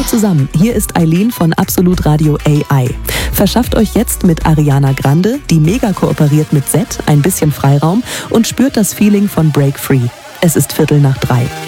zusammen, hier ist Eileen von Absolut Radio AI. Verschafft euch jetzt mit Ariana Grande, die mega kooperiert mit Z, ein bisschen Freiraum und spürt das Feeling von Break Free. Es ist 2:45.